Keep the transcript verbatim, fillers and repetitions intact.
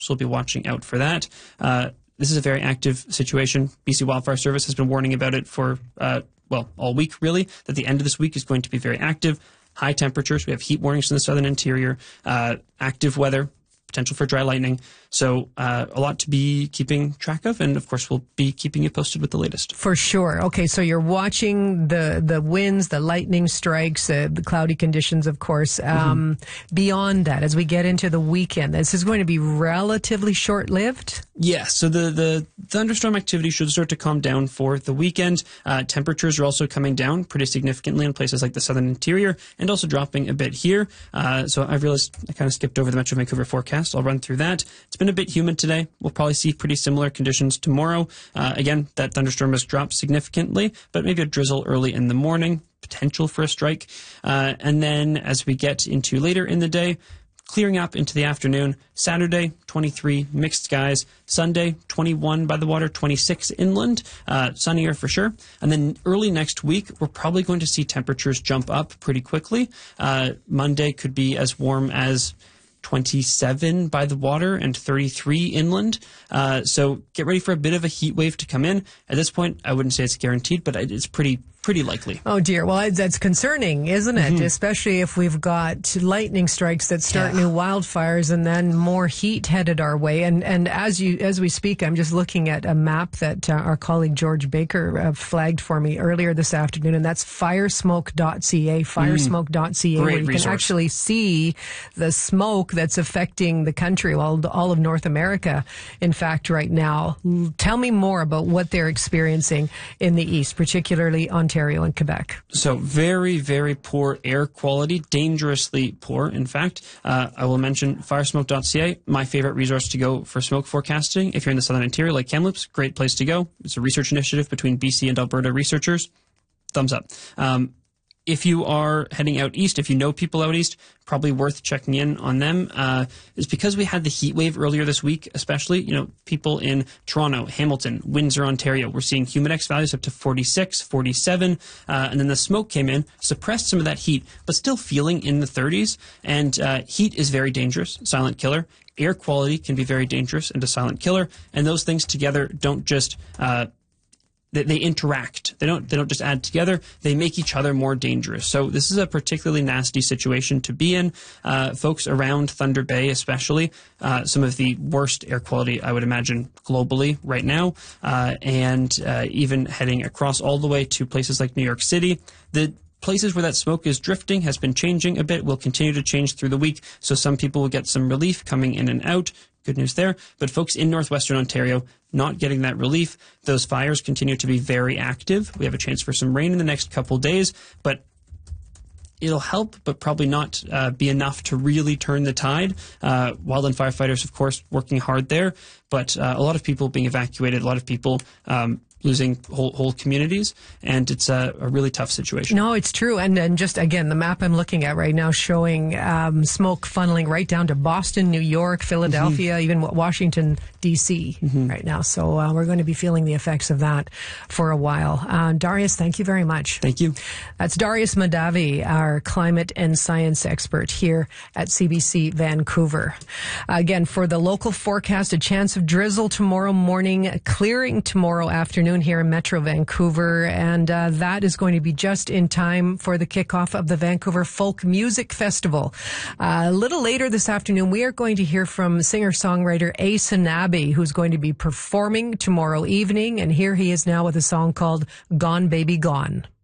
so we'll be watching out for that. Uh, this is a very active situation. B C Wildfire Service has been warning about it for, uh, well, all week, really, that the end of this week is going to be very active. High temperatures. We have heat warnings in the southern interior, uh, active weather, potential for dry lightning. So uh, a lot to be keeping track of. And, of course, we'll be keeping you posted with the latest. For sure. Okay, so you're watching the, the winds, the lightning strikes, uh, the cloudy conditions, of course. Um, mm-hmm. Beyond that, as we get into the weekend, this is going to be relatively short-lived? Yeah, so the, the thunderstorm activity should start to calm down for the weekend. Uh, temperatures are also coming down pretty significantly in places like the southern interior and also dropping a bit here. Uh, so I realized I kind of skipped over the Metro Vancouver forecast. I'll run through that. It's been a bit humid today. We'll probably see pretty similar conditions tomorrow. Uh, again, that thunderstorm has dropped significantly, but maybe a drizzle early in the morning, potential for a strike. Uh, and then as we get into later in the day, clearing up into the afternoon. Saturday, twenty-three, mixed skies. Sunday, twenty-one by the water, twenty-six inland. Uh, sunnier for sure. And then early next week, we're probably going to see temperatures jump up pretty quickly. Uh, Monday could be as warm as twenty-seven by the water and thirty-three inland. Uh, so get ready for a bit of a heat wave to come in. At this point, I wouldn't say it's guaranteed, but it's pretty pretty likely. Oh, dear. Well, that's concerning, isn't it? Mm-hmm. Especially if we've got lightning strikes that start yeah. new wildfires and then more heat headed our way. And and as you as we speak, I'm just looking at a map that uh, our colleague George Baker uh, flagged for me earlier this afternoon, and that's firesmoke dot c a, firesmoke dot c a, mm. where you resource. can actually see the smoke that's affecting the country, well, all of North America, in fact, right now. Tell me more about what they're experiencing in the east, particularly Ontario and Quebec. So very, very poor air quality, dangerously poor, in fact. Uh, I will mention firesmoke dot c a, my favorite resource to go for smoke forecasting. If you're in the southern interior, like Kamloops, great place to go. It's a research initiative between B C and Alberta researchers. Thumbs up. Um, If you are heading out east, if you know people out east, probably worth checking in on them. Uh, is because we had the heat wave earlier this week, especially, you know, people in Toronto, Hamilton, Windsor, Ontario. We're seeing Humidex values up to forty-six, forty-seven, uh, and then the smoke came in, suppressed some of that heat, but still feeling in the thirties. And uh, heat is very dangerous, silent killer. Air quality can be very dangerous and a silent killer. And those things together don't just uh, They, they interact. They don't. They don't just add together. They make each other more dangerous. So this is a particularly nasty situation to be in. Uh, folks around Thunder Bay, especially, uh, some of the worst air quality I would imagine globally right now, uh, and uh, even heading across all the way to places like New York City. The places where that smoke is drifting has been changing a bit. Will continue to change through the week. So some people will get some relief coming in and out. Good news there. But folks in northwestern Ontario not getting that relief. Those fires continue to be very active. We have a chance for some rain in the next couple days, but it'll help, but probably not uh, be enough to really turn the tide. Uh, wildland firefighters, of course, working hard there, but uh, a lot of people being evacuated, a lot of people um, losing whole whole communities, and it's a, a really tough situation. No, it's true. And and just, again, the map I'm looking at right now showing um, smoke funneling right down to Boston, New York, Philadelphia, mm-hmm. even Washington, D C mm-hmm. right now. So uh, we're going to be feeling the effects of that for a while. Uh, Darius, thank you very much. Thank you. That's Darius Mahdavi, our climate and science expert here at C B C Vancouver. Again, for the local forecast, a chance of drizzle tomorrow morning, clearing tomorrow afternoon here in Metro Vancouver, and uh, that is going to be just in time for the kickoff of the Vancouver Folk Music Festival. Uh, a little later this afternoon, we are going to hear from singer-songwriter Ace Anabi, who's going to be performing tomorrow evening, and here he is now with a song called Gone Baby Gone.